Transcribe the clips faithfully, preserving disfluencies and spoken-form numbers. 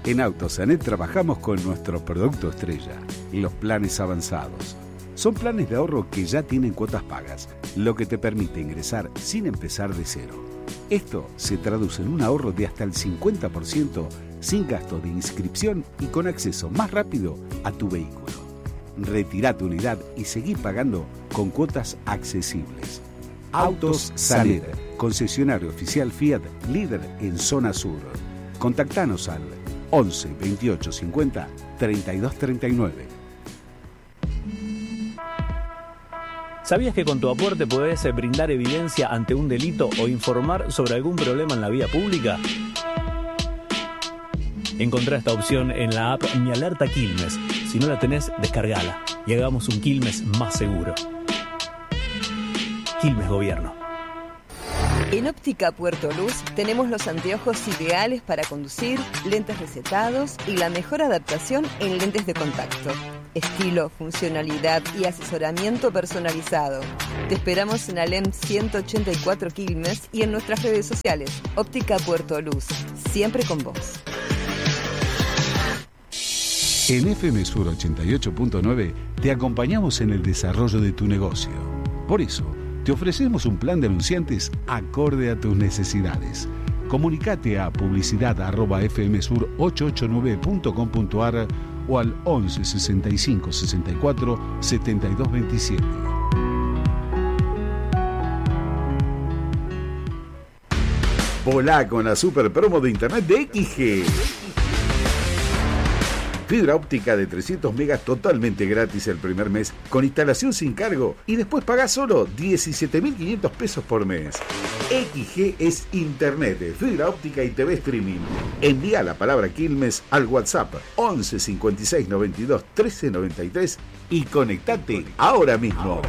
En Autosanet trabajamos con nuestro producto estrella, los planes avanzados. Son planes de ahorro que ya tienen cuotas pagas, lo que te permite ingresar sin empezar de cero. Esto se traduce en un ahorro de hasta el cincuenta por ciento sin gasto de inscripción y con acceso más rápido a tu vehículo. Retirá tu unidad y seguí pagando con cuotas accesibles. Autos Sanet, concesionario oficial Fiat, líder en zona sur. Contactanos al once veintiocho cincuenta treinta y dos treinta y nueve. ¿Sabías que con tu aporte podés brindar evidencia ante un delito o informar sobre algún problema en la vía pública? Encontrá esta opción en la app Mi Alerta Quilmes. Si no la tenés, descargala y hagamos un Quilmes más seguro. Quilmes Gobierno. En Óptica Puerto Luz tenemos los anteojos ideales para conducir, lentes recetados y la mejor adaptación en lentes de contacto. Estilo, funcionalidad y asesoramiento personalizado. Te esperamos en Alem ciento ochenta y cuatro Quilmes y en nuestras redes sociales. Óptica Puerto Luz, siempre con vos. En F M Sur ochenta y ocho punto nueve te acompañamos en el desarrollo de tu negocio. Por eso, te ofrecemos un plan de anunciantes acorde a tus necesidades. Comunicate a publicidad arroba f m sur ochocientos ochenta y nueve punto com punto a r o al once sesenta y cinco sesenta y cuatro setenta y dos veintisiete. Volá con la super promo de internet de X G. Fibra óptica de trescientos megas totalmente gratis el primer mes, con instalación sin cargo, y después pagás solo diecisiete mil quinientos pesos por mes. X G es internet, fibra óptica y T V streaming. Envía la palabra Quilmes al WhatsApp once cincuenta y seis noventa y dos trece noventa y tres y conectate ahora mismo.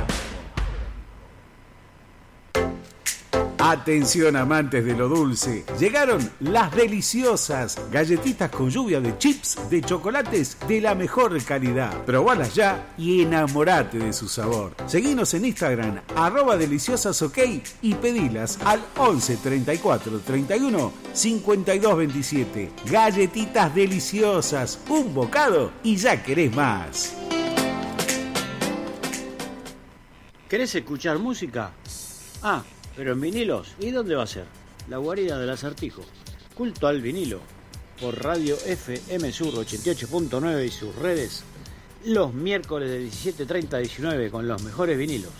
Atención amantes de lo dulce, llegaron las deliciosas galletitas con lluvia de chips de chocolates de la mejor calidad. Probalas ya y enamorate de su sabor. Seguinos en Instagram, arroba deliciosasok y pedilas al once treinta y cuatro treinta y uno cincuenta y dos veintisiete. Galletitas deliciosas, un bocado y ya querés más. ¿Querés escuchar música? Ah, pero en vinilos, ¿y dónde va a ser? La guarida del Acertijo. Culto al vinilo. Por Radio F M Sur ochenta y ocho punto nueve y sus redes. Los miércoles de diecisiete treinta a diecinueve con los mejores vinilos.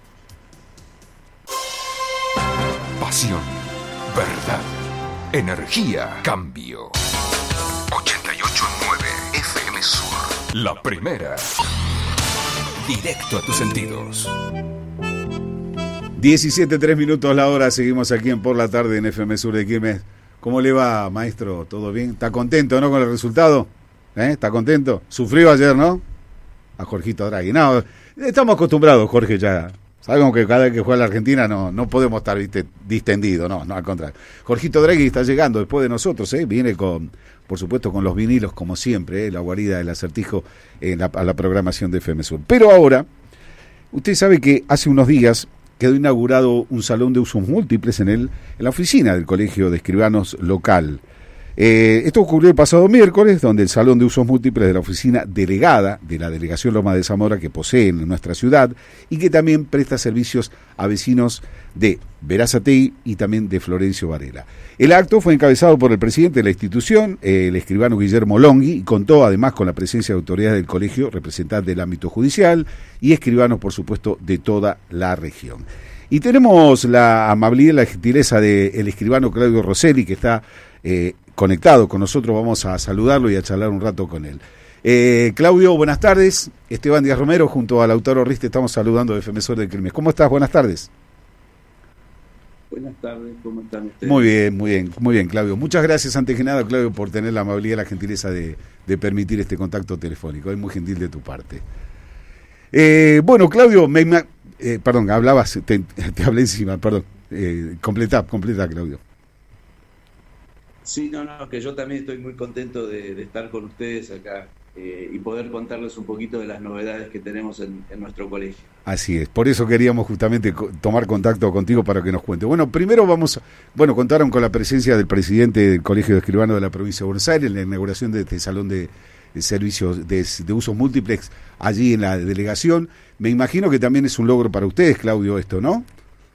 Pasión, verdad, energía, cambio. ochenta y ocho punto nueve F M Sur. La primera. Directo a tus sentidos. diecisiete tres minutos la hora, seguimos aquí en Por la Tarde en F M Sur de Quilmes. ¿Cómo le va, maestro? ¿Todo bien? ¿Está contento, no, con el resultado? ¿Eh? ¿Está contento? ¿Sufrió ayer, no? A Jorgito Draghi. No, estamos acostumbrados, Jorge, ya. Sabemos que cada vez que juega la Argentina no, no podemos estar, viste, distendidos, no, no, al contrario. Jorgito Draghi está llegando después de nosotros, ¿eh? Viene con, por supuesto, con los vinilos, como siempre, ¿eh? La guarida del Acertijo en la, a la programación de F M Sur. Pero ahora, usted sabe que hace unos días quedó inaugurado un salón de usos múltiples en, el, en la oficina del Colegio de Escribanos local. Eh, esto ocurrió el pasado miércoles, donde el salón de usos múltiples de la oficina delegada de la Delegación Loma de Zamora, que posee en nuestra ciudad, y que también presta servicios a vecinos de Berazategui y también de Florencio Varela. El acto fue encabezado por el presidente de la institución, el escribano Guillermo Longhi, y contó además con la presencia de autoridades del colegio, representantes del ámbito judicial y escribanos, por supuesto, de toda la región. Y tenemos la amabilidad y la gentileza del escribano Claudio Rosselli, que está eh, conectado con nosotros. Vamos a saludarlo y a charlar un rato con él. Eh, Claudio, buenas tardes. Esteban Díaz Romero, junto a Lautaro Riste, estamos saludando de F M Sur de Quilmes. ¿Cómo estás? Buenas tardes. Buenas tardes, ¿cómo están ustedes? Muy bien, muy bien, muy bien, Claudio. Muchas gracias, antes que nada, Claudio, por tener la amabilidad y la gentileza de, de permitir este contacto telefónico. Es muy gentil de tu parte. Eh, bueno, Claudio, me, me, eh, perdón, hablabas, te, te hablé encima, perdón. Eh, completa, completa, Claudio. Sí, no, no, que yo también estoy muy contento de, de estar con ustedes acá eh, y poder contarles un poquito de las novedades que tenemos en, en nuestro colegio. Así es, por eso queríamos justamente co- tomar contacto contigo para que nos cuente. Bueno, primero vamos, a, bueno, contaron con la presencia del presidente del Colegio de Escribanos de la provincia de Buenos Aires en la inauguración de este salón de, de servicios de, de usos múltiples allí en la delegación. Me imagino que también es un logro para ustedes, Claudio, esto, ¿no?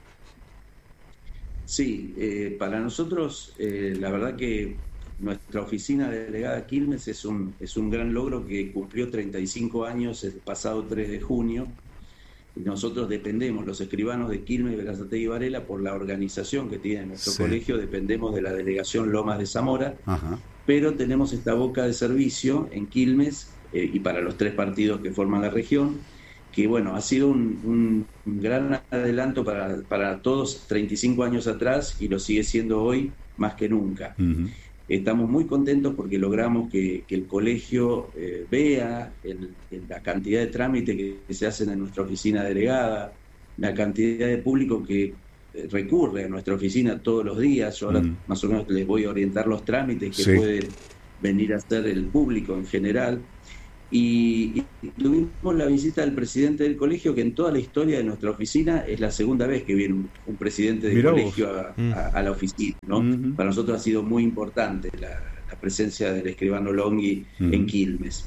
Sí, eh, para nosotros, eh, la verdad que nuestra oficina delegada Quilmes es un, es un gran logro que cumplió treinta y cinco años el pasado tres de junio. Nosotros dependemos, los escribanos de Quilmes, Berazategui y Varela, por la organización que tiene nuestro sí. colegio, dependemos de la delegación Lomas de Zamora, Ajá. pero tenemos esta boca de servicio en Quilmes eh, y para los tres partidos que forman la región, que bueno, ha sido un, un gran adelanto para, para todos treinta y cinco años atrás y lo sigue siendo hoy más que nunca. Uh-huh. Estamos muy contentos porque logramos que, que el colegio eh, vea el, el, la cantidad de trámites que, que se hacen en nuestra oficina delegada, la cantidad de público que eh, recurre a nuestra oficina todos los días. Yo ahora uh-huh. más o menos les voy a orientar los trámites que sí. puede venir a hacer el público en general. Y, y tuvimos la visita del presidente del colegio, que en toda la historia de nuestra oficina es la segunda vez que viene un, un presidente del Mirá colegio a, mm. a, a la oficina, ¿no? Mm-hmm. Para nosotros ha sido muy importante la, la presencia del escribano Longhi mm. en Quilmes.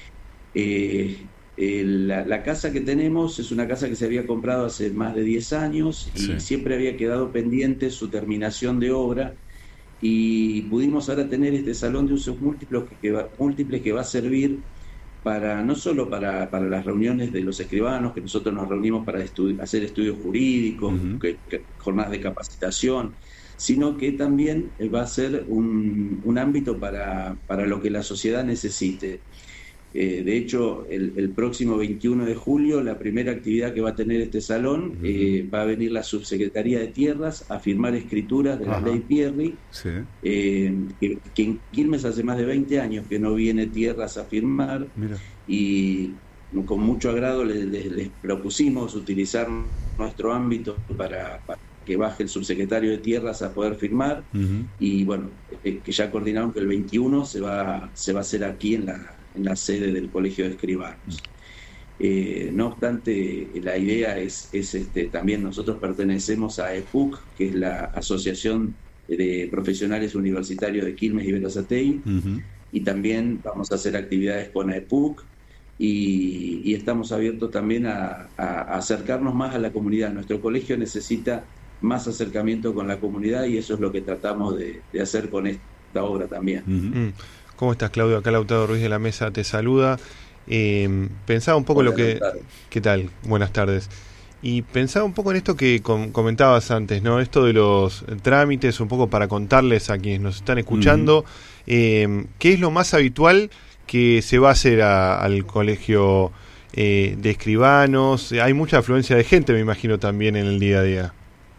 Eh, eh, la, la casa que tenemos es una casa que se había comprado hace más de diez años y sí. siempre había quedado pendiente su terminación de obra, y pudimos ahora tener este salón de usos múltiples que, que va, múltiples que va a servir para no solo para, para las reuniones de los escribanos, que nosotros nos reunimos para estu- hacer estudios jurídicos, uh-huh. que, que, jornadas de capacitación, sino que también va a ser un, un ámbito para, para lo que la sociedad necesite. Eh, de hecho, el, el próximo veintiuno de julio, la primera actividad que va a tener este salón, uh-huh. eh, va a venir la Subsecretaría de Tierras a firmar escrituras de la uh-huh. ley Pierri, sí. eh, que, que en Quilmes hace más de veinte años que no viene Tierras a firmar. Mira. Y con mucho agrado les, les, les propusimos utilizar nuestro ámbito para, para que baje el subsecretario de Tierras a poder firmar, uh-huh. y bueno, eh, que ya coordinaron que el veintiuno se va, se va a hacer aquí en la en la sede del Colegio de Escribanos. Eh, no obstante, la idea es, es este, también nosotros pertenecemos a E P U C, que es la Asociación de Profesionales Universitarios de Quilmes y Berazategui, uh-huh. y también vamos a hacer actividades con E P U C, y, y estamos abiertos también a, a, a acercarnos más a la comunidad. Nuestro colegio necesita más acercamiento con la comunidad y eso es lo que tratamos de, de hacer con esta obra también. Uh-huh. ¿Cómo estás, Claudio? Acá Lautaro Ruiz de la Mesa te saluda. Eh, pensaba un poco Hola, lo que... ¿Qué tal? Buenas tardes. Y pensaba un poco en esto que com- comentabas antes, ¿no? Esto de los trámites, un poco para contarles a quienes nos están escuchando, uh-huh. eh, ¿qué es lo más habitual que se va a hacer a, al colegio eh, de escribanos? Hay mucha afluencia de gente, me imagino, también en el día a día.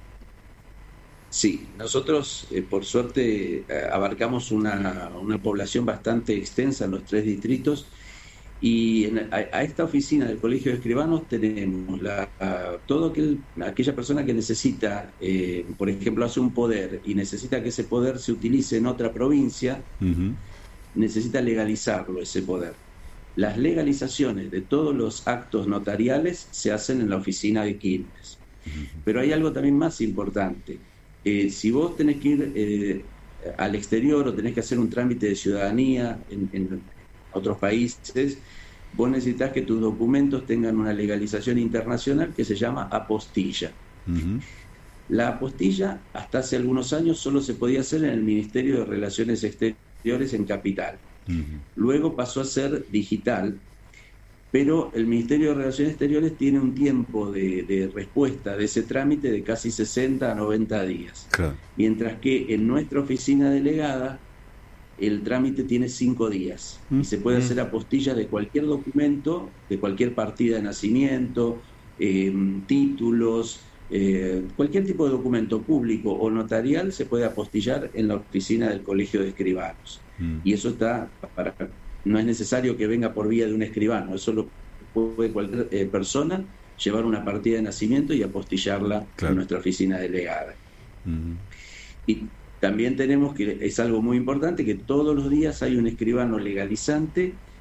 Sí, nosotros eh, por suerte eh, abarcamos una, una población bastante extensa en los tres distritos y en, a, a esta oficina del Colegio de Escribanos tenemos la, a, todo aquel, aquella persona que necesita, eh, por ejemplo, hace un poder y necesita que ese poder se utilice en otra provincia, uh-huh. necesita legalizarlo ese poder. Las legalizaciones de todos los actos notariales se hacen en la oficina de Quilmes. Uh-huh. Pero hay algo también más importante. Eh, si vos tenés que ir eh, al exterior o tenés que hacer un trámite de ciudadanía en, en otros países, vos necesitas que tus documentos tengan una legalización internacional que se llama apostilla. Uh-huh. La apostilla, hasta hace algunos años, solo se podía hacer en el Ministerio de Relaciones Exteriores en Capital. Uh-huh. Luego pasó a ser digital, pero el Ministerio de Relaciones Exteriores tiene un tiempo de, de respuesta de ese trámite de casi sesenta a noventa días. Claro. Mientras que en nuestra oficina delegada el trámite tiene cinco días mm. y se puede mm. hacer apostilla de cualquier documento, de cualquier partida de nacimiento, eh, títulos, eh, cualquier tipo de documento público o notarial se puede apostillar en la oficina del Colegio de Escribanos. Mm. Y eso está para... No es necesario que venga por vía de un escribano, eso lo puede cualquier eh, persona llevar una partida de nacimiento y apostillarla claro. en nuestra oficina delegada. Uh-huh. Y también tenemos que, es algo muy importante, que todos los días hay un escribano legalizante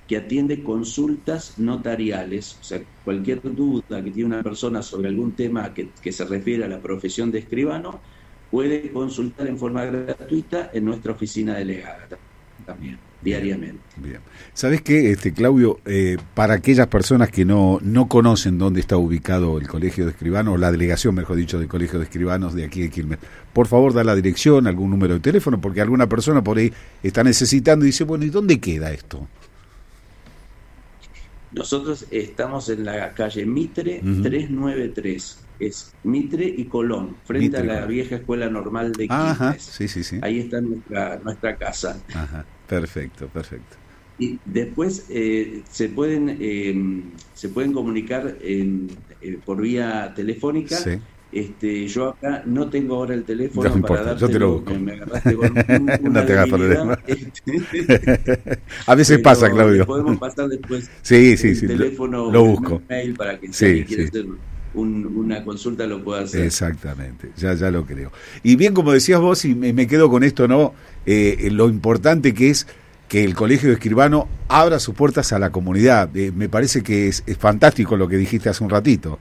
que atiende consultas notariales, o sea, cualquier duda que tiene una persona sobre algún tema que, que se refiere a la profesión de escribano, puede consultar en forma gratuita en nuestra oficina delegada también, diariamente. Bien. ¿Sabés qué, este, Claudio? Eh, para aquellas personas que no, no conocen dónde está ubicado el Colegio de Escribanos, o la delegación, mejor dicho, del Colegio de Escribanos de aquí de Quilmes, por favor, da la dirección, algún número de teléfono, porque alguna persona por ahí está necesitando y dice, bueno, ¿y dónde queda esto? Nosotros estamos en la calle Mitre, uh-huh. trescientos noventa y tres, es Mitre y Colón, frente Mitre, a la Colón. Vieja Escuela Normal de Quilmes. Ajá, sí, sí, sí. Ahí está nuestra, nuestra casa. Ajá, perfecto, perfecto. Y después eh, se pueden eh, se pueden comunicar en, eh, por vía telefónica. Sí. Este, yo acá no tengo ahora el teléfono no para darte. Yo te lo busco. Me, me agarraste con un, una no te hagas problema. Este, a veces pasa, Claudio. Podemos pasar después. Sí, sí, el sí. teléfono, lo busco. Un mail para que sí, si quiere sí. hacer un, una consulta lo pueda hacer. Exactamente, ya ya lo creo. Y bien, como decías vos, y me, me quedo con esto, ¿no? Eh, lo importante que es que el Colegio de Escribano abra sus puertas a la comunidad. Eh, me parece que es, es fantástico lo que dijiste hace un ratito.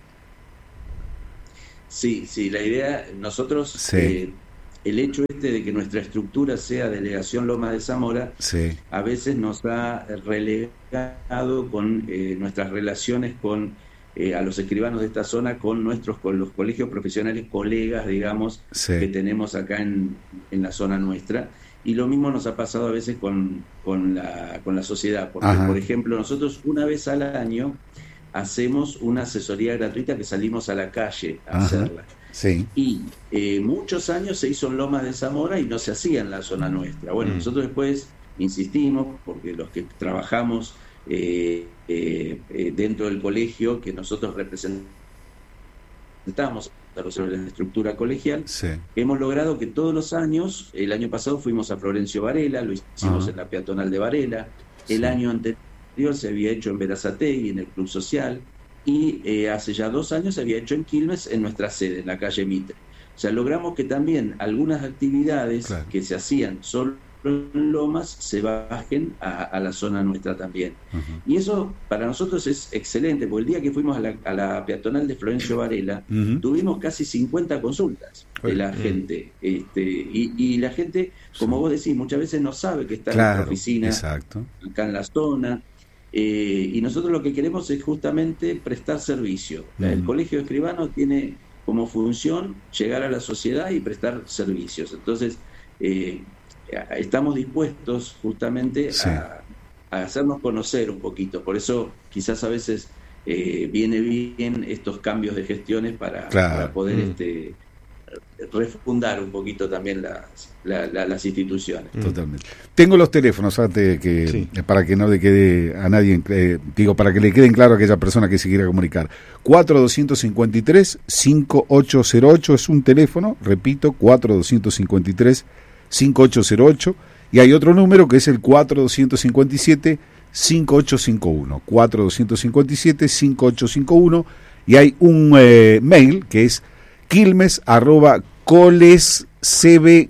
Sí, sí, la idea, nosotros, sí. eh, el hecho este de que nuestra estructura sea Delegación Loma de Zamora, sí. a veces nos ha relegado con eh, nuestras relaciones con eh, a los escribanos de esta zona, con nuestros con los colegios profesionales, colegas, digamos, sí. que tenemos acá en, en la zona nuestra. Y lo mismo nos ha pasado a veces con, con, la, con la sociedad, porque, Ajá. por ejemplo, nosotros una vez al año hacemos una asesoría gratuita que salimos a la calle a Ajá, hacerla. Sí. Y eh, muchos años se hizo en Lomas de Zamora y no se hacía en la zona nuestra. Bueno, mm. nosotros después insistimos, porque los que trabajamos eh, eh, eh, dentro del colegio, que nosotros representamos a los de la estructura colegial, sí. hemos logrado que todos los años, el año pasado fuimos a Florencio Varela, lo hicimos Ajá. en la peatonal de Varela, sí. el año anterior se había hecho en Berazategui, en el Club Social, y eh, hace ya dos años se había hecho en Quilmes, en nuestra sede, en la calle Mitre. O sea, logramos que también algunas actividades claro. que se hacían solo en Lomas se bajen a, a la zona nuestra también. Uh-huh. Y eso para nosotros es excelente, porque el día que fuimos a la, a la peatonal de Florencio Varela, uh-huh. tuvimos casi cincuenta consultas de la uh-huh. gente. Este, y, y la gente, como sí. vos decís, muchas veces no sabe que está claro, en nuestra oficina, exacto. acá en la zona. Eh, y nosotros lo que queremos es justamente prestar servicio. Mm. El Colegio de Escribanos tiene como función llegar a la sociedad y prestar servicios. Entonces, eh, estamos dispuestos justamente sí. a, a hacernos conocer un poquito. Por eso quizás a veces eh, viene bien estos cambios de gestiones para, claro. para poder mm. este, refundar un poquito también las, la, la, las instituciones. Totalmente. Tengo los teléfonos antes que sí. para que no le quede a nadie, eh, digo, para que le queden claro a aquella persona que se quiera comunicar. cuatro dos cinco tres, cinco ocho cero ocho es un teléfono, repito, cuatro dos cinco tres, cinco ocho cero ocho, y hay otro número que es el cuatro dos cinco siete, cinco ocho cinco uno, cuatro dos cinco siete, cinco ocho cinco uno, y hay un eh, mail que es Quilmes arroba coles cba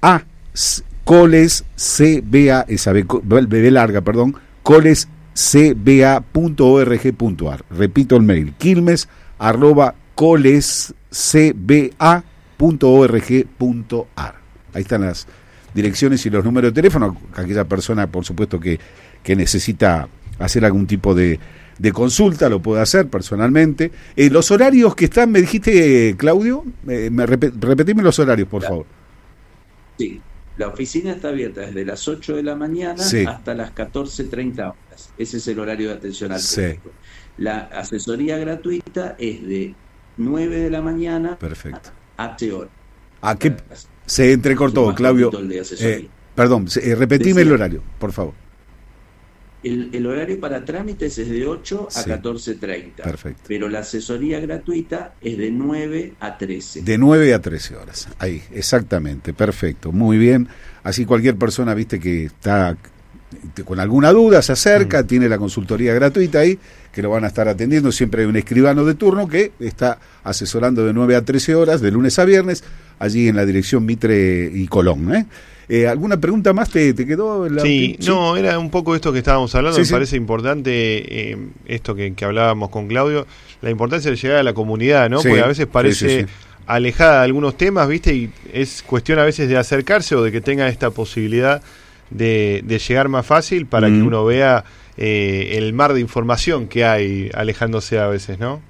coles cba esa b larga perdón coles cba punto org punto ar. Repito el mail, Quilmes arroba coles cba punto org punto ar. Ahí están las direcciones y los números de teléfono. Aquella persona, por supuesto, que, que necesita hacer algún tipo de de consulta, lo puede hacer personalmente. Eh, los horarios que están, me dijiste, Claudio, eh, me rep- repetime los horarios, por claro. favor. Sí, la oficina está abierta desde las ocho de la mañana sí. hasta las catorce treinta horas. Ese es el horario de atención al público. Sí. La asesoría gratuita es de nueve de la mañana Perfecto. a ocho horas. ¿A qué? Se entrecortó, Claudio. Eh, perdón, eh, repetime Decía, el horario, por favor. El, el horario para trámites es de ocho a sí. catorce treinta. Perfecto. Pero la asesoría gratuita es de nueve a trece. De nueve a trece horas. Ahí, exactamente. Perfecto. Muy bien. Así cualquier persona, viste, que está con alguna duda se acerca, mm. tiene la consultoría gratuita ahí, que lo van a estar atendiendo. Siempre hay un escribano de turno que está asesorando de nueve a trece horas, de lunes a viernes, allí en la dirección Mitre y Colón, ¿eh? Eh, ¿Alguna pregunta más te, te quedó? La... Sí, sí, no, era un poco esto que estábamos hablando, sí, me sí. parece importante eh, esto que, que hablábamos con Claudio, la importancia de llegar a la comunidad, ¿no? Sí, porque a veces parece sí, sí, sí. alejada de algunos temas, ¿viste? Y es cuestión a veces de acercarse o de que tengan esta posibilidad de, de llegar más fácil para mm. que uno vea eh, el mar de información que hay alejándose a veces, ¿no?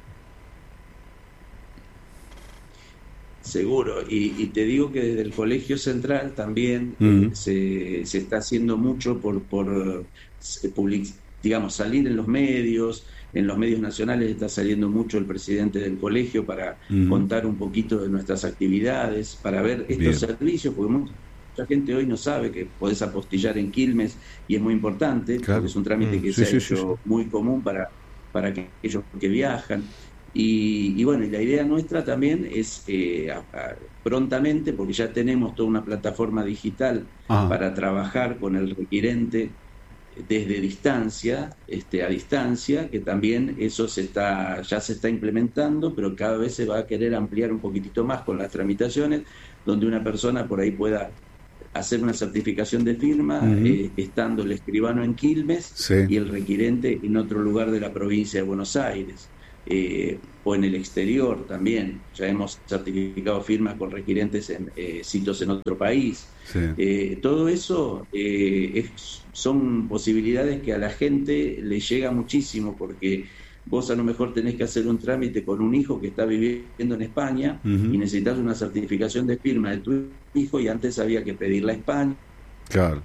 Seguro, y, y te digo que desde el Colegio Central también mm. eh, se, se está haciendo mucho por, por public, digamos, salir en los medios, en los medios nacionales está saliendo mucho el presidente del colegio para mm. contar un poquito de nuestras actividades, para ver estos Bien. servicios, porque mucha, mucha gente hoy no sabe que podés apostillar en Quilmes y es muy importante, claro. porque es un trámite mm. que sí, se sí, ha hecho sí, sí. muy común para, para aquellos que viajan. Y, y bueno, y la idea nuestra también es eh, a, a, prontamente, porque ya tenemos toda una plataforma digital Ajá. para trabajar con el requirente desde distancia, este, a distancia, que también eso se está, ya se está implementando, pero cada vez se va a querer ampliar un poquitito más con las tramitaciones, donde una persona por ahí pueda hacer una certificación de firma, uh-huh. eh, estando el escribano en Quilmes sí. y el requirente en otro lugar de la provincia de Buenos Aires. Eh, o en el exterior también, ya hemos certificado firmas con requirentes en eh, sitios en otro país. Sí. Eh, todo eso eh, es, son posibilidades que a la gente le llega muchísimo, porque vos a lo mejor tenés que hacer un trámite con un hijo que está viviendo en España uh-huh. y necesitas una certificación de firma de tu hijo, y antes había que pedirla a España. Claro.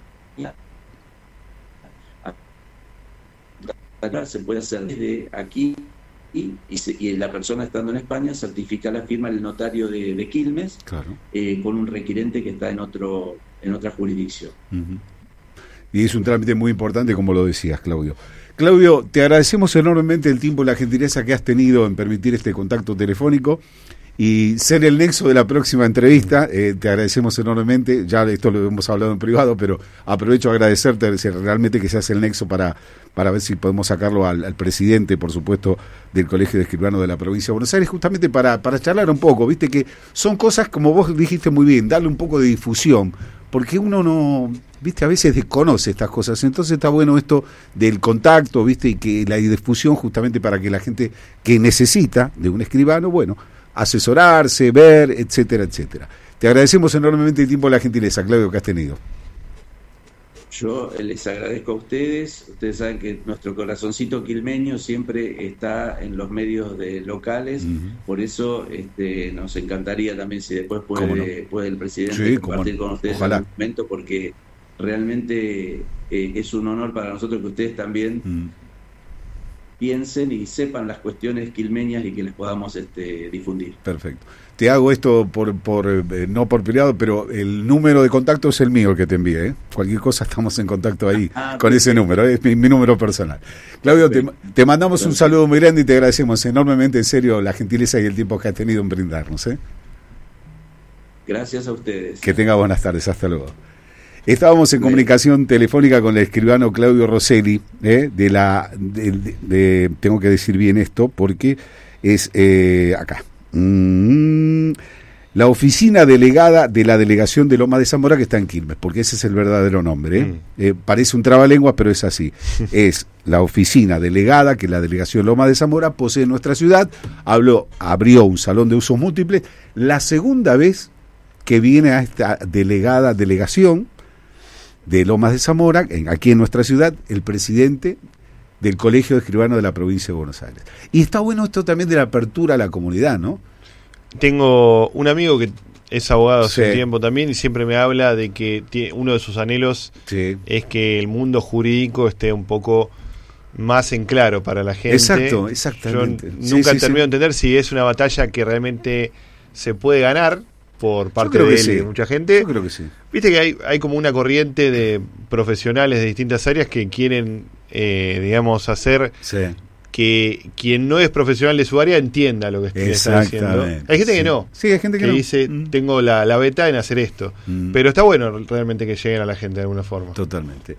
Se puede hacer desde aquí. Y, y, se, y la persona estando en España certifica la firma del notario de, de Quilmes claro. eh, con un requirente que está en otro en otra jurisdicción. Uh-huh. Y es un trámite muy importante, como lo decías, Claudio. Claudio, te agradecemos enormemente el tiempo y la gentileza que has tenido en permitir este contacto telefónico y ser el nexo de la próxima entrevista. Eh, te agradecemos enormemente, ya esto lo hemos hablado en privado, pero aprovecho a agradecerte realmente que seas el nexo para, para ver si podemos sacarlo al, al presidente, por supuesto, del Colegio de Escribanos de la Provincia de Buenos Aires, justamente para, para charlar un poco, viste que son cosas, como vos dijiste muy bien, darle un poco de difusión, porque uno no, viste, a veces desconoce estas cosas, entonces está bueno esto del contacto, viste, y que la difusión justamente para que la gente que necesita de un escribano, bueno, asesorarse, ver, etcétera, etcétera. Te agradecemos enormemente el tiempo y la gentileza, Claudio, que has tenido. Yo les agradezco a ustedes. Ustedes saben que nuestro corazoncito quilmeño siempre está en los medios de locales, uh-huh. por eso este, nos encantaría también si después puede, no? puede el presidente sí, compartir con ustedes en un momento, porque realmente eh, es un honor para nosotros que ustedes también uh-huh. piensen y sepan las cuestiones quilmeñas y que les podamos este, difundir. Perfecto. Te hago esto por, por eh, no por privado, pero el número de contacto es el mío, el que te envíe, ¿eh? Cualquier cosa estamos en contacto ahí ah, con ese número, ¿eh? es mi, mi número personal. Claudio, te, te mandamos perfecto. Un saludo muy grande y te agradecemos enormemente, en serio, la gentileza y el tiempo que has tenido en brindarnos, ¿eh? Gracias a ustedes. Que tenga buenas tardes, hasta luego. Estábamos en comunicación telefónica con el escribano Claudio Rosselli, ¿eh? de la, de, de, de, tengo que decir bien esto porque es eh, acá, mm, la oficina delegada de la delegación de Lomas de Zamora, que está en Quilmes, porque ese es el verdadero nombre, ¿eh? Mm. Eh, parece un trabalenguas, pero es así, es la oficina delegada que la delegación Lomas de Zamora posee en nuestra ciudad. Habló, abrió un salón de usos múltiples, la segunda vez que viene a esta delegada, delegación de Lomas de Zamora, en, aquí en nuestra ciudad, el presidente del Colegio de Escribanos de la Provincia de Buenos Aires. Y está bueno esto también de la apertura a la comunidad, ¿no? Tengo un amigo que es abogado hace sí. un tiempo también y siempre me habla de que tiene, uno de sus anhelos sí. es que el mundo jurídico esté un poco más en claro para la gente. Exacto, exactamente. Yo sí, nunca sí, termino sí. de entender si es una batalla que realmente se puede ganar por parte de él sí. y de mucha gente. Yo creo que sí. Viste que hay, hay como una corriente de profesionales de distintas áreas que quieren, eh, digamos, hacer sí. que quien no es profesional de su área entienda lo que está diciendo. Hay gente sí. que no. Sí, hay gente que, que no. dice, mm. tengo la, la beta en hacer esto. Mm. Pero está bueno realmente que lleguen a la gente de alguna forma. Totalmente.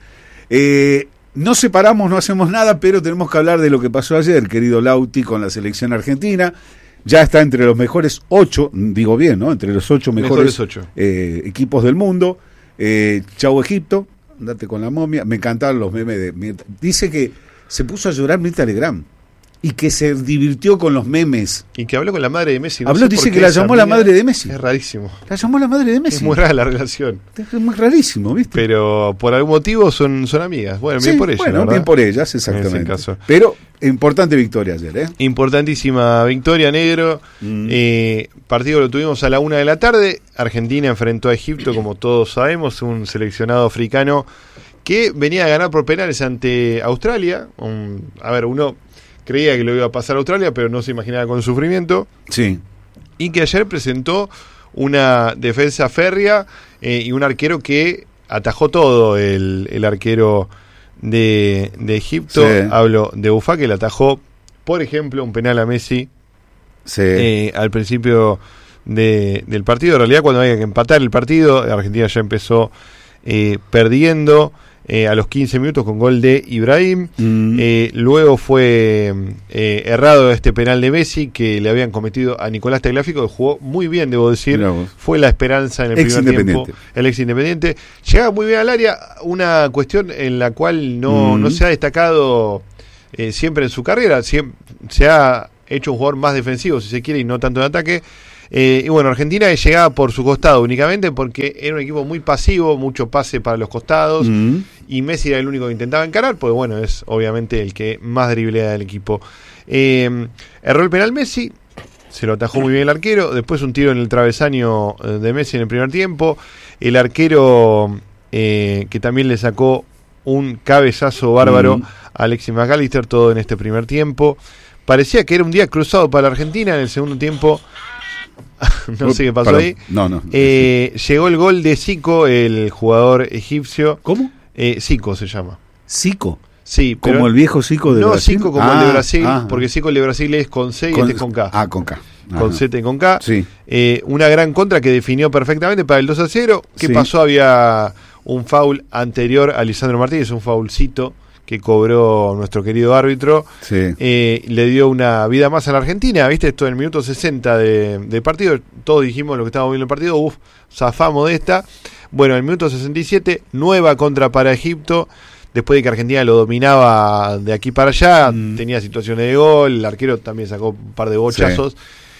Eh, no separamos, no hacemos nada, pero tenemos que hablar de lo que pasó ayer, querido Lauti, con la selección argentina. Ya está entre los mejores ocho, digo bien, ¿no? Entre los ocho mejores, mejores ocho. Eh, equipos del mundo. Eh, chau Egipto, andate con la momia. Me encantaron los memes de Mirta. Dice que se puso a llorar Mirta Legrand y que se divirtió con los memes. Y que habló con la madre de Messi. No habló, dice que la llamó la madre de Messi. Es rarísimo. La llamó la madre de Messi. Es muy rara la relación. Es muy rarísimo, ¿viste? Pero por algún motivo son, son amigas. Bueno, sí, bien por ellas. Bueno, bien por ellas, exactamente. En ese caso. Pero importante victoria ayer, ¿eh? Importantísima victoria, negro. Mm. Eh, partido lo tuvimos a la una de la tarde. Argentina enfrentó a Egipto, como todos sabemos, un seleccionado africano que venía a ganar por penales ante Australia. Un, a ver, uno creía que lo iba a pasar a Australia, pero no se imaginaba con el sufrimiento. Sí. Y que ayer presentó una defensa férrea eh, y un arquero que atajó todo, el, el arquero de, de Egipto. Sí. Hablo de Boufal, que le atajó, por ejemplo, un penal a Messi sí. eh, al principio de, del partido. En realidad, cuando había que empatar el partido, Argentina ya empezó eh, perdiendo. Eh, a los quince minutos con gol de Ibrahim. Mm. Eh, luego fue eh, errado este penal de Messi que le habían cometido a Nicolás Tagliafico, que jugó muy bien, debo decir. Fue la esperanza en el ex primer tiempo. El ex Independiente. Llegaba muy bien al área, una cuestión en la cual no, mm. no se ha destacado eh, siempre en su carrera. Siempre, se ha hecho un jugador más defensivo, si se quiere, y no tanto en ataque. Eh, y bueno, Argentina llegaba por su costado únicamente porque era un equipo muy pasivo, mucho pase para los costados, mm. y Messi era el único que intentaba encarar, porque bueno, es obviamente el que más driblea del equipo. Eh, erró el penal Messi, se lo atajó muy bien el arquero, después un tiro en el travesaño de Messi en el primer tiempo, el arquero eh, que también le sacó un cabezazo bárbaro mm. a Alexis McAllister, todo en este primer tiempo. Parecía que era un día cruzado para la Argentina. En el segundo tiempo no sé qué pasó Perdón. ahí. No, no. Eh, llegó el gol de Zico, el jugador egipcio. ¿Cómo? Eh, Zico se llama. ¿Zico? Sí, pero como el viejo Zico de no Brasil. No Zico como ah, el de Brasil, ah, porque Zico el de Brasil es con C y con, este es con K. Ah, con K. Ajá. Con Z y con K. Sí. Eh, una gran contra que definió perfectamente para el dos a cero. ¿Qué sí. pasó? Había un foul anterior a Lisandro Martínez, un foulcito que cobró nuestro querido árbitro. Sí. Eh, le dio una vida más a la Argentina. ¿Viste? Esto en el minuto sesenta de, de partido. Todos dijimos lo que estábamos viendo el partido. Uf, zafamos de esta. Bueno, en el minuto sesenta y siete, nueva contra para Egipto. Después de que Argentina lo dominaba de aquí para allá, mm. tenía situaciones de gol, el arquero también sacó un par de bochazos. Sí.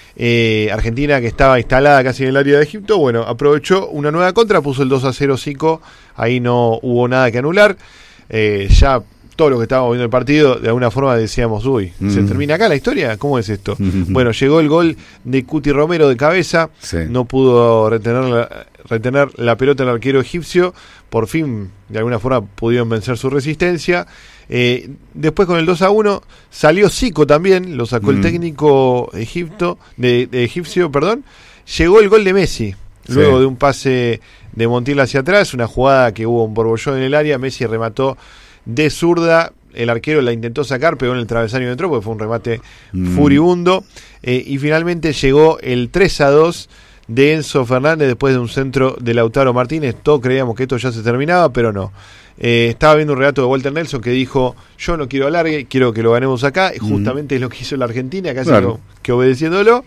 Eh, Argentina, que estaba instalada casi en el área de Egipto, bueno, aprovechó una nueva contra, puso el dos a cero Zico, ahí no hubo nada que anular. Eh, ya todo lo que estábamos viendo el partido, de alguna forma decíamos, uy, mm. ¿se termina acá la historia? ¿Cómo es esto? Mm-hmm. Bueno, llegó el gol de Cuti Romero de cabeza, sí. no pudo retener la, retener la pelota el arquero egipcio, por fin, de alguna forma, pudieron vencer su resistencia. Eh, después con el dos a uno salió Zico también, lo sacó mm. el técnico Egipto, de, de egipcio, perdón. Llegó el gol de Messi, luego sí. de un pase de Montiel hacia atrás, una jugada que hubo un borbollón en el área, Messi remató de zurda, el arquero la intentó sacar, pegó en el travesaño y entró porque fue un remate mm. furibundo, eh, y finalmente llegó el tres a dos de Enzo Fernández después de un centro de Lautaro Martínez. Todos creíamos que esto ya se terminaba, pero no. Eh, estaba viendo un relato de Walter Nelson que dijo, yo no quiero alargue, quiero que lo ganemos acá, y justamente mm. es lo que hizo la Argentina, casi claro. que, que obedeciéndolo.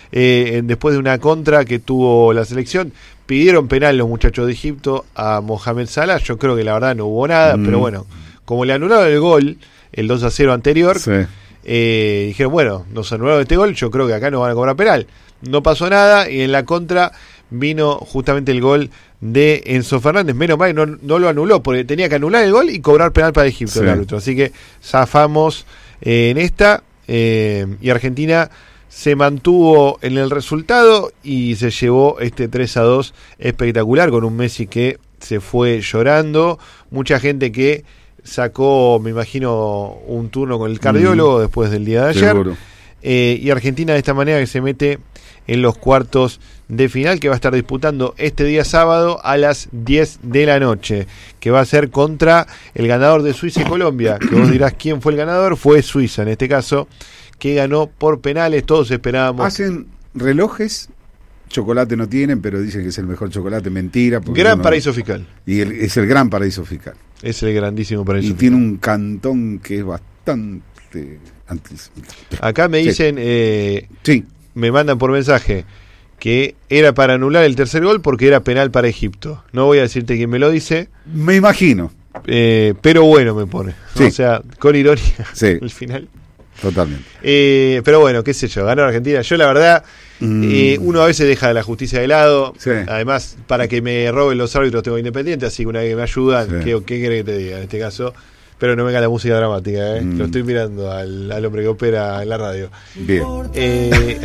Eh, después de una contra que tuvo la selección, pidieron penal los muchachos de Egipto a Mohamed Salah. Yo creo que la verdad no hubo nada, mm. pero bueno, como le anularon el gol, el dos a cero anterior, sí. eh, dijeron, bueno, nos anularon este gol, yo creo que acá no van a cobrar penal. No pasó nada, y en la contra vino justamente el gol de Enzo Fernández. Menos mal no, no lo anuló, porque tenía que anular el gol y cobrar penal para Egipto, sí. el árbitro. Así que zafamos eh, en esta, eh, y Argentina se mantuvo en el resultado y se llevó este tres a dos espectacular, con un Messi que se fue llorando, mucha gente que sacó, me imagino, un turno con el cardiólogo mm. después del día de ayer, eh, y Argentina de esta manera que se mete en los cuartos de final, que va a estar disputando este día sábado a las diez de la noche, que va a ser contra el ganador de Suiza y Colombia, que vos dirás quién fue el ganador. Fue Suiza en este caso, que ganó por penales. Todos esperábamos. Hacen relojes, chocolate no tienen, pero dicen que es el mejor chocolate. Mentira. Gran no, paraíso fiscal. Y el, es el gran paraíso fiscal. Es el grandísimo paraíso y fiscal. Tiene un cantón que es bastante antes. Acá me dicen, sí. Eh, sí. me mandan por mensaje que era para anular el tercer gol porque era penal para Egipto. No voy a decirte quién me lo dice. Me imagino. Eh, pero bueno, me pone. Sí. O sea, con ironía sí. al final. Totalmente. Eh, pero bueno, qué sé yo, ganó Argentina. Yo la verdad, mm. eh, uno a veces deja la justicia de lado. Sí. Además, para que me roben los árbitros tengo Independiente, así que una vez que me ayudan, sí. ¿qué, ¿qué querés que te diga en este caso? Pero no venga la música dramática, ¿eh? Mm. Lo estoy mirando al, al hombre que opera en la radio. Bien. Eh,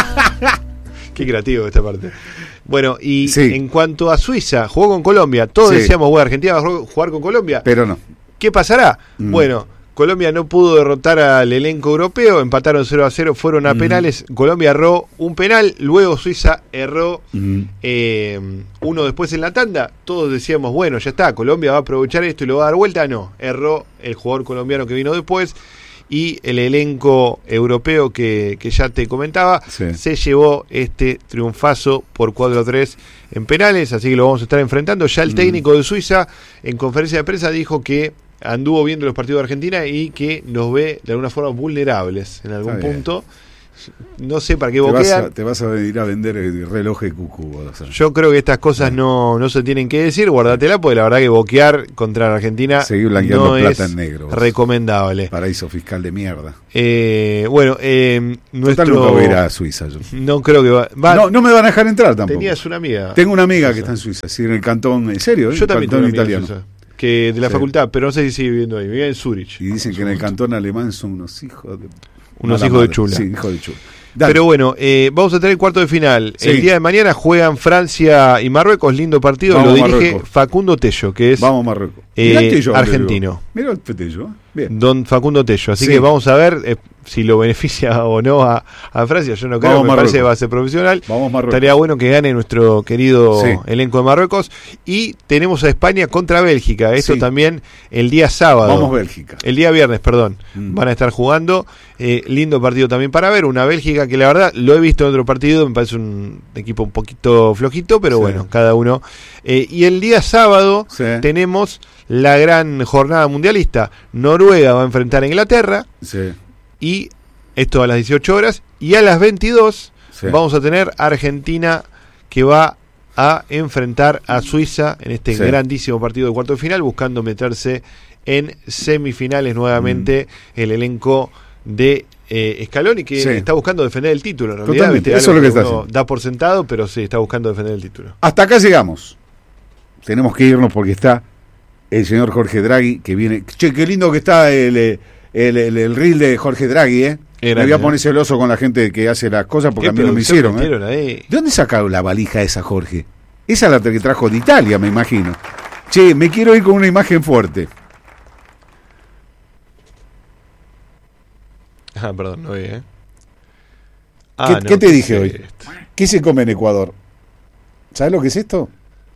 qué creativo esta parte. Bueno, y sí. en cuanto a Suiza, jugó con Colombia. Todos sí. decíamos, bueno, Argentina va a jugar con Colombia. Pero no. ¿Qué pasará? Mm. Bueno, Colombia no pudo derrotar al elenco europeo, empataron cero a cero, fueron a mm. penales. Colombia erró un penal, luego Suiza erró mm. eh, uno después en la tanda. Todos decíamos, bueno, ya está, Colombia va a aprovechar esto y lo va a dar vuelta. No, erró el jugador colombiano que vino después. Y el elenco europeo que, que ya te comentaba, sí. se llevó este triunfazo por cuatro a tres en penales, así que lo vamos a estar enfrentando. Ya el técnico de Suiza en conferencia de prensa dijo que anduvo viendo los partidos de Argentina y que nos ve de alguna forma vulnerables en algún punto. No sé para qué te boquean. Vas a, te vas a ir a vender el reloj de cucú. O sea. Yo creo que estas cosas no, no se tienen que decir. Guárdatela, porque la verdad que boquear contra la Argentina seguir blanqueando no plata es en negro. Recomendable. Paraíso fiscal de mierda. Eh, bueno, eh, nuestro... Total, nunca voy a ir a Suiza yo. No creo que va... va... No, no me van a dejar entrar tampoco. Tenías una amiga. Tengo una amiga que está en Suiza, sí, en el cantón, en serio, yo el también cantón tengo italiano. Suiza, que de la sí. facultad, pero no sé si sigue viviendo ahí. Vive en Zurich. Y dicen que en el cantón alemán son unos hijos de... Unos hijos madre. de chula. Sí, hijos de chula. Dale. Pero bueno, eh, vamos a tener el cuarto de final. Sí. El día de mañana juegan Francia y Marruecos. Lindo partido. Vamos lo dirige Marruecos. Facundo Tello, que es vamos Marruecos. Eh, Tello, argentino. Mira el Tello. Bien. Don Facundo Tello. Así sí. que vamos a ver eh, si lo beneficia o no a, a Francia. Yo no creo, vamos me Marruecos. parece que va a ser profesional. Vamos Marruecos. Estaría bueno que gane nuestro querido sí. elenco de Marruecos. Y tenemos a España contra Bélgica. Esto sí. también el día sábado. Vamos Bélgica. El día viernes, perdón. Mm. Van a estar jugando. Eh, lindo partido también para ver. Una Bélgica que la verdad lo he visto en otro partido. Me parece un equipo un poquito flojito, pero sí. bueno, cada uno. Eh, y el día sábado sí. tenemos la gran jornada mundialista. Noruega va a enfrentar a Inglaterra. Sí. Y esto a las dieciocho horas. Y a las veintidós sí. vamos a tener Argentina, que va a enfrentar a Suiza en este sí. grandísimo partido de cuarto de final, buscando meterse en semifinales nuevamente mm. el elenco de eh, Scaloni, que sí. está buscando defender el título. En realidad, Totalmente. Eso es lo que, que está haciendo. Da por sentado, pero sí, está buscando defender el título. Hasta acá llegamos. Tenemos que irnos porque está el señor Jorge Draghi, que viene... Che, qué lindo que está el, el, el, el reel de Jorge Draghi, ¿eh? Era, me voy a poner celoso con la gente que hace las cosas porque a mí no me hicieron, ¿eh? ¿De dónde sacaron la valija esa, Jorge? Esa es la que trajo de Italia, me imagino. Che, me quiero ir con una imagen fuerte. Ah, perdón, no vi, ¿eh? Ah, ¿Qué, no, ¿qué te dije hoy? Esto? ¿Qué se come en Ecuador? ¿Sabes lo que es esto?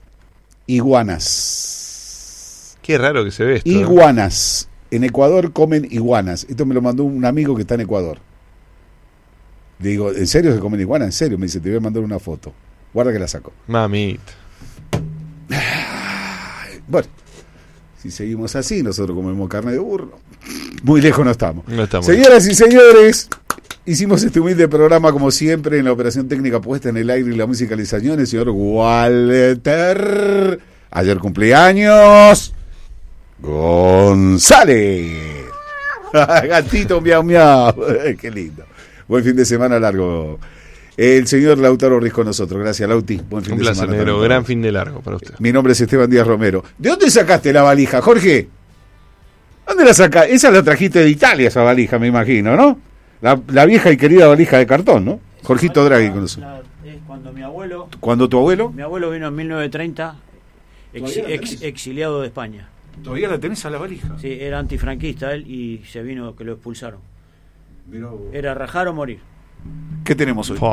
Iguanas. Qué raro que se ve esto. Iguanas. En Ecuador comen iguanas. Esto me lo mandó un amigo que está en Ecuador. Le digo, ¿en serio se comen iguanas? En serio. Me dice, te voy a mandar una foto. Guarda que la saco. Mamita. Bueno, si seguimos así, nosotros comemos carne de burro. Muy lejos no estamos. No estamos. Señoras y señores, hicimos este humilde programa como siempre en la operación técnica puesta en el aire y la musicalización, el señor Walter. Ayer cumpleaños González. Gatito miau miau. Qué lindo. Buen fin de semana largo. El señor Lautaro Riz con nosotros. Gracias, Lauti. Buen fin Un de placer, semana. negro. Gran fin de largo para usted. Mi nombre es Esteban Díaz Romero. ¿De dónde sacaste la valija, Jorge? ¿Dónde la sacaste? Esa la trajiste de Italia, esa valija, me imagino, ¿no? La, la vieja y querida valija de cartón, ¿no? Jorgito Draghi con nosotros. Es cuando mi abuelo... ¿Cuándo tu abuelo? Mi abuelo vino en mil novecientos treinta, ex, ex, exiliado de España. ¿Todavía la tenés a la valija? Sí, era antifranquista él y se vino que lo expulsaron. Miró. Era rajar o morir. ¿Qué tenemos hoy? Oh.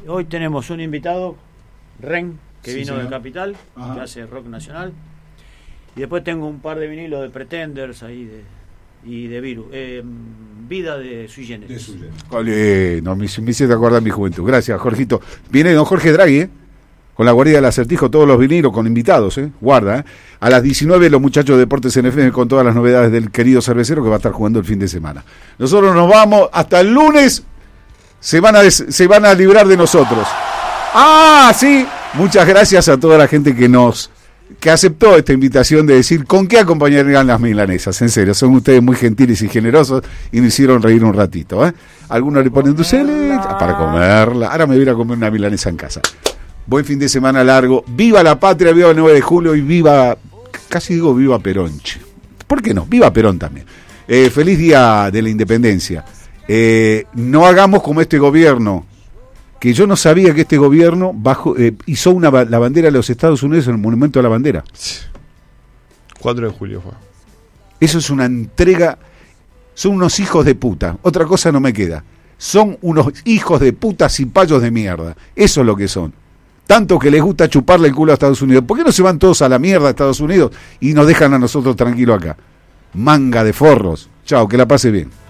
Hoy tenemos un invitado, Ren, que Sí, vino señor. de Capital, Ajá. que hace rock nacional. Y después tengo un par de vinilos de Pretenders ahí de, y de Virus. Eh, Vida de Sui Generis. Eh, no, me, me hiciste acordar mi juventud. Gracias, Jorgito. Viene don Jorge Draghi, ¿eh? Con la guarida del acertijo, todos los vinilos, con invitados, ¿eh? Guarda, ¿eh? A las diecinueve los muchachos de Deportes N F M con todas las novedades del querido cervecero que va a estar jugando el fin de semana. Nosotros nos vamos hasta el lunes, se van a, des- se van a librar de nosotros. Ah, sí, muchas gracias a toda la gente que nos que aceptó esta invitación de decir con qué acompañarían las milanesas. En serio, son ustedes muy gentiles y generosos y me hicieron reír un ratito, ¿eh? Algunos le ponen dulce de leche para comerla. Ahora me voy a ir a comer una milanesa en casa. Buen fin de semana largo. Viva la patria, viva el nueve de julio y viva, casi digo viva Perón. che. ¿Por qué no? Viva Perón también. Eh, feliz día de la independencia. Eh, no hagamos como este gobierno, que yo no sabía que este gobierno bajo, eh, hizo una, la bandera de los Estados Unidos en el Monumento a la Bandera. cuatro de julio fue. Eso es una entrega, son unos hijos de puta, otra cosa no me queda. Son unos hijos de puta cipayos de mierda, eso es lo que son. Tanto que les gusta chuparle el culo a Estados Unidos. ¿Por qué no se van todos a la mierda a Estados Unidos y nos dejan a nosotros tranquilos acá? Manga de forros. Chao, que la pase bien.